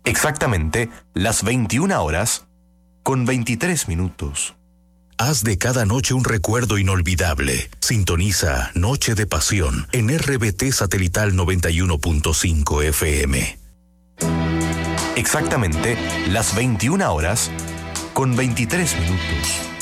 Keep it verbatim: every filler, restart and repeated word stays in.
Exactamente las veintiuna horas con veintitrés minutos. Haz de cada noche un recuerdo inolvidable. Sintoniza Noche de Pasión en R B T Satelital noventa y uno punto cinco F M. Exactamente las veintiuna horas con veintitrés minutos.